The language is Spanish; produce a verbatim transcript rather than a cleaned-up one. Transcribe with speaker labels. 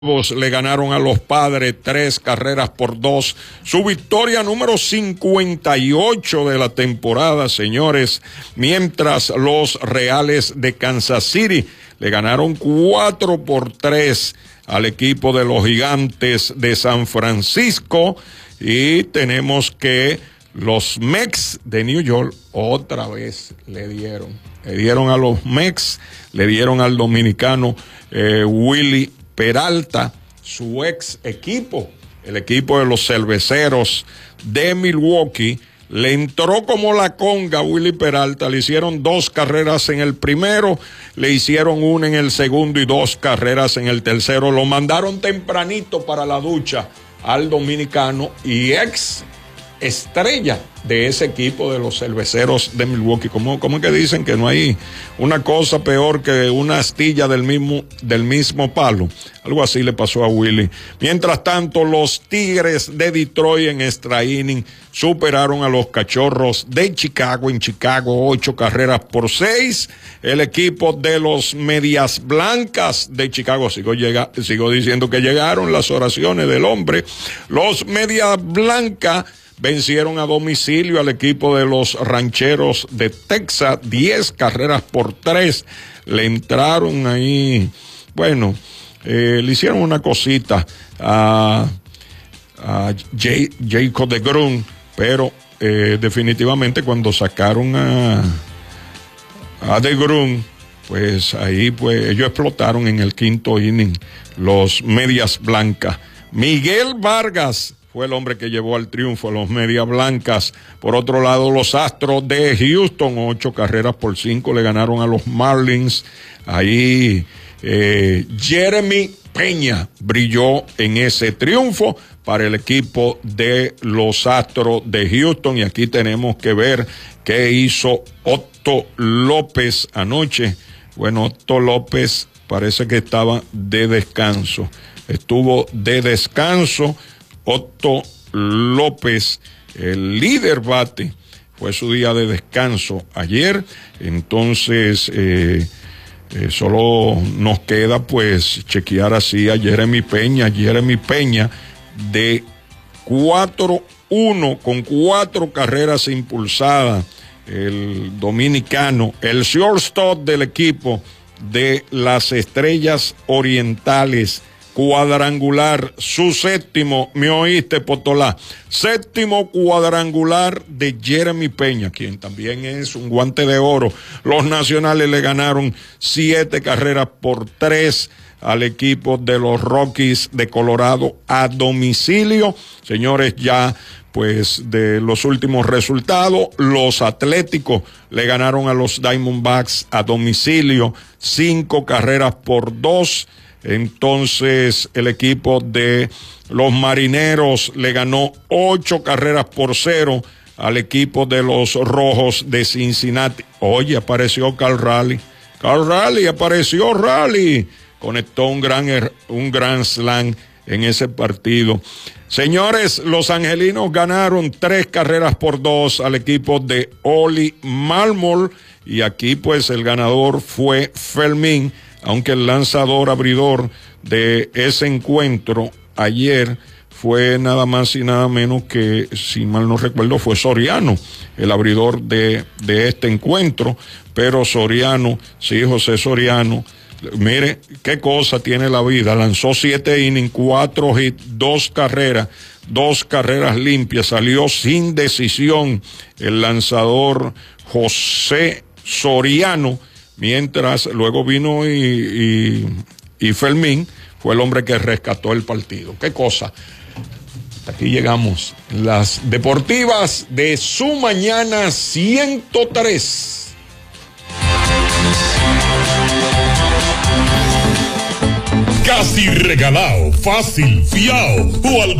Speaker 1: Le ganaron a los Padres tres carreras por dos. Su victoria número cincuenta y ocho de la temporada, señores. Mientras los Reales de Kansas City le ganaron cuatro por tres al equipo de los Gigantes de San Francisco. Y tenemos que los Mets de New York otra vez le dieron. Le dieron a los Mets, le dieron al dominicano eh, Willy Peralta, su ex equipo, el equipo de los Cerveceros de Milwaukee. Le entró como la conga a Willy Peralta, le hicieron dos carreras en el primero, le hicieron una en el segundo y dos carreras en el tercero. Lo mandaron tempranito para la ducha al dominicano y ex estrella de ese equipo de los Cerveceros de Milwaukee. ¿Cómo, cómo es que dicen que no hay una cosa peor que una astilla del mismo, del mismo palo? Algo así le pasó a Willy. Mientras tanto, los Tigres de Detroit en extra inning superaron a los Cachorros de Chicago en Chicago, ocho carreras por seis. El equipo de los Medias Blancas de Chicago, sigo, llega, sigo diciendo que llegaron las oraciones del hombre. Los Medias Blancas vencieron a domicilio al equipo de los Rancheros de Texas, diez carreras por tres. Le entraron ahí, bueno, eh, le hicieron una cosita a, a Jay, Jacob deGrom, pero eh, definitivamente cuando sacaron a, a deGrom, pues ahí pues ellos explotaron en el quinto inning, los Medias Blancas. Miguel Vargas fue el hombre que llevó al triunfo a los Medias Blancas. Por otro lado, los Astros de Houston, ocho carreras por cinco, le ganaron a los Marlins. Ahí eh, Jeremy Peña brilló en ese triunfo para el equipo de los Astros de Houston. Y aquí tenemos que ver qué hizo Otto López anoche. Bueno, Otto López parece que estaba de descanso. Estuvo de descanso. Otto López, el líder bate, fue su día de descanso ayer. Entonces eh, eh, solo nos queda pues chequear así a Jeremy Peña. Jeremy Peña de cuatro uno con cuatro carreras impulsadas, el dominicano, el shortstop del equipo de las Estrellas Orientales, cuadrangular, su séptimo, me oíste, Potolá, séptimo cuadrangular de Jeremy Peña, quien también es un guante de oro. Los Nacionales le ganaron siete carreras por tres al equipo de los Rockies de Colorado a domicilio. Señores, ya pues de los últimos resultados, los Atléticos le ganaron a los Diamondbacks a domicilio cinco carreras por dos. Entonces el equipo de los Marineros le ganó ocho carreras por cero al equipo de los Rojos de Cincinnati. Oye, apareció Cal Raleigh. Cal Raleigh, apareció Raleigh. Conectó un gran, un gran slam en ese partido. Señores, los angelinos ganaron tres carreras por dos al equipo de Oli Marmol. Y aquí pues el ganador fue Fermín, aunque el lanzador abridor de ese encuentro ayer fue nada más y nada menos que, si mal no recuerdo, fue Soriano, el abridor de, de este encuentro. Pero Soriano, sí, José Soriano, mire qué cosa tiene la vida, lanzó siete innings, cuatro hits, dos carreras, dos carreras limpias, salió sin decisión el lanzador José Soriano. Mientras luego vino y, y, y Fermín fue el hombre que rescató el partido. ¿Qué cosa? Hasta aquí llegamos. Las deportivas de su mañana ciento tres.
Speaker 2: Casi regalado, fácil, fiao o al